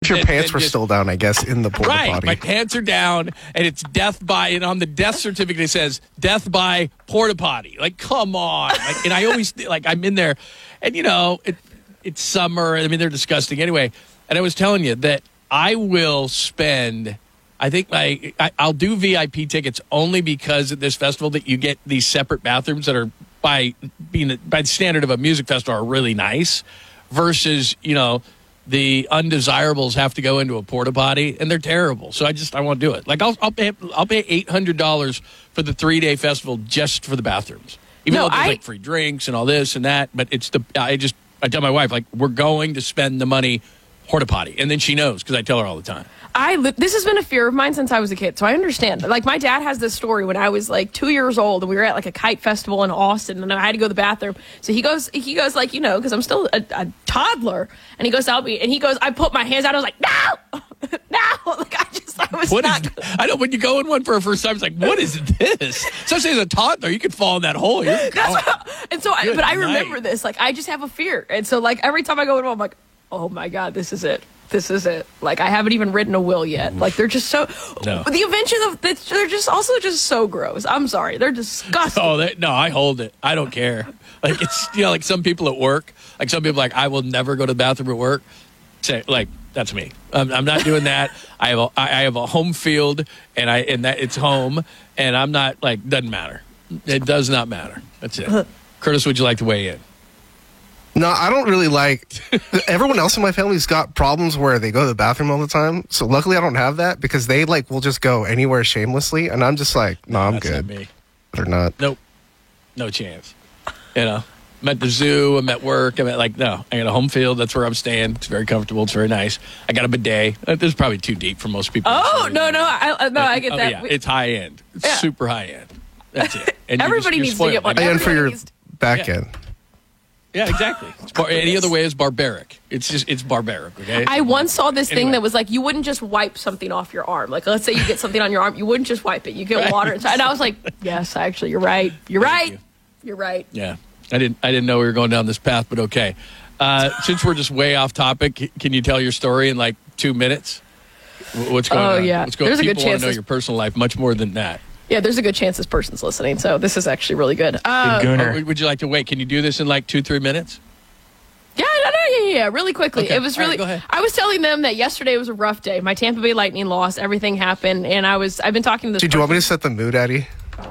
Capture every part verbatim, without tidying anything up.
But your then, pants then were just, still down, I guess, in the porta right, potty. my pants are down, and it's death by, and on the death certificate it says death by porta potty. Like, come on. Like, and I always, like, I'm in there, and, you know, it, it's summer. I mean, they're disgusting anyway. And I was telling you that I will spend, I think my, I, I'll do V I P tickets only because at this festival that you get these separate bathrooms that are, by being by the standard of a music festival, are really nice, versus, you know, the undesirables have to go into a porta potty and they're terrible. So I just I won't do it. Like I'll I'll pay I'll pay eight hundred dollars for the three day festival just for the bathrooms, even No, though there's I- like free drinks and all this and that. But it's the I just I tell my wife, like, we're going to spend the money porta potty, and then she knows because I tell her all the time. I li- this has been a fear of mine since I was a kid, so I understand. Like, my dad has this story when I was like two years old, and we were at like a kite festival in Austin, and I had to go to the bathroom. So he goes, he goes like, you know, because I'm still a, a toddler, and he goes, "I'll be," and he goes, I put my hands out. I was like, no, no, like I just, I was What not. is, I know when you go in one for a first time, it's like, what is this? Especially as a toddler, you could fall in that hole. You're That's gone. what, and so, I, Good but I night. remember this. Like, I just have a fear, and so like every time I go in, I'm like, oh my god, this is it. This is it. Like, I haven't even written a will yet. Like, they're just so. No. The invention of they're just also just so gross. I'm sorry, they're disgusting. Oh, they, no, I hold it. I don't care. Like, it's, you know, like some people at work, like some people like, I will never go to the bathroom at work. Say, like, that's me. I'm, I'm not doing that. I have a, I have a home field, and I and that it's home, and I'm not, like, doesn't matter. It does not matter. That's it. Curtis, would you like to weigh in? No, I don't really like. Everyone else in my family's got problems where they go to the bathroom all the time. So luckily, I don't have that because they like will just go anywhere shamelessly, and I'm just like, no, I'm That's good. not me. They're not. Nope. No chance. You know, I'm at the zoo. I'm at work. I'm at, like, no. I got a home field. That's where I'm staying. It's very comfortable. It's very nice. I got a bidet. Uh, This is probably too deep for most people. Oh no, no, I, I- no, I get Oh, that. yeah, We- it's high end. It's Yeah. super high end. That's it. And you're Everybody you're needs to spoiled. get one. Like, And for your Everybody needs to- back Yeah. end. yeah, exactly. It's bar- any other way is barbaric. It's just it's barbaric. Okay. I once saw this thing Anyway. that was like, you wouldn't just wipe something off your arm. Like, let's say you get something on your arm, you wouldn't just wipe it. You get Right. water inside. And I was like, yes, actually, you're right. You're right. you. You're right. Yeah, I didn't. I didn't know we were going down this path, but okay. Uh, since we're just way off topic, c- can you tell your story in like two minutes? Wh- What's going Oh, on? yeah. What's going? There's a good People want chance to know this- your personal life much more than that. Yeah, there's a good chance this person's listening, so this is actually really good. Uh, Or would- would you like to wait? Can you do this in like two, three minutes? Yeah, no, no, yeah, yeah, yeah, really quickly. Okay. It was All right, really. go ahead. I was telling them that yesterday was a rough day. My Tampa Bay Lightning lost. Everything happened, and I was. I've been talking to this. Dude, do you want me to person- set the mood, Eddie?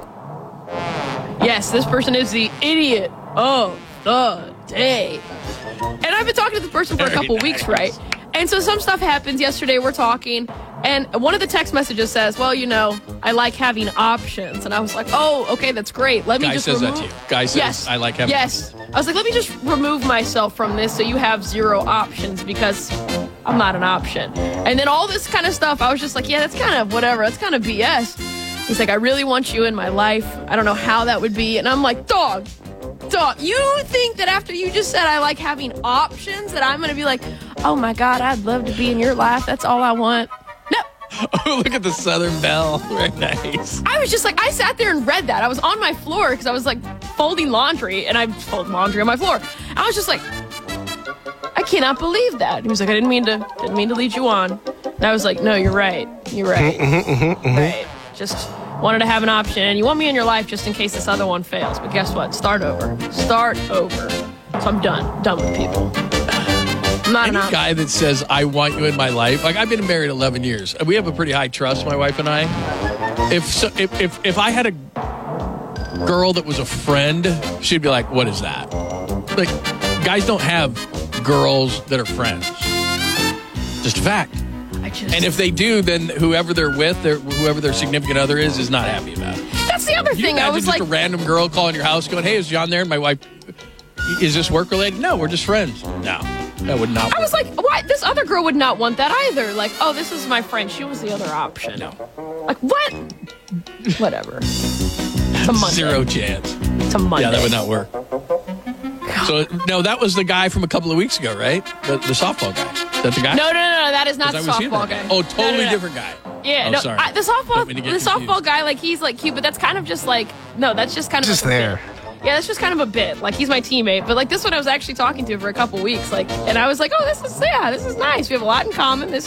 Yes, this person is the idiot of the day. And I've been talking to this person for a Very couple nice. weeks, right? And so some stuff happens. Yesterday we're talking, and one of the text messages says, well, you know, I like having options. And I was like, oh, okay, that's great. Let me Guy just says that remove... to you. Guy says, yes. I like having Yes. I was like, let me just remove myself from this so you have zero options because I'm not an option. And then all this kind of stuff, I was just like, yeah, that's kind of whatever. That's kind of B S. He's like, I really want you in my life. I don't know how that would be. And I'm like, dog, dog, you think that after you just said I like having options that I'm going to be like, oh my God, I'd love to be in your life. That's all I want. No. Oh, look at the Southern Belle. Very nice. I was just like, I sat there and read that. I was on my floor because I was like folding laundry and I fold laundry on my floor. I was just like, I cannot believe that. He was like, I didn't mean to, didn't mean to lead you on. And I was like, no, you're right. You're right. Right. Just wanted to have an option. And you want me in your life just in case this other one fails. But guess what? Start over. Start over. So I'm done. Done with people. I'm not Any an option. guy that says, I want you in my life, like I've been married eleven years. We have a pretty high trust, my wife and I. If, so, if, if, if I had a girl that was a friend, she'd be like, what is that? Like, guys don't have girls that are friends. Just a fact. I just, And if they do, then whoever they're with, their, whoever their significant other is, is not happy about it. that's the other Can you thing. I imagine was just like, a random girl calling your house going, hey, is John there? And my wife, is this work related? No, we're just friends. No, that would not work. I was like, why? This other girl would not want that either. Like, oh, this is my friend. She was the other option. No. Like, what? Whatever. It's a Monday. Zero chance. It's a Monday. Yeah, that would not work. So, no, that was the guy from a couple of weeks ago, right? The, the softball guy. Is that the guy? No, no, no, no. That is not the 'Cause I was here softball that guy. Oh, No, totally no, no. different guy. Yeah, Oh, no. sorry. I, the softball, Don't mean to the get softball confused. guy, like he's like cute, but that's kind of just like no, that's just kind of Just like a there. bit. Yeah, that's just kind of a bit. Like he's my teammate, but like this one, I was actually talking to for a couple weeks, like, and I was like, oh, this is yeah, this is nice. We have a lot in common. This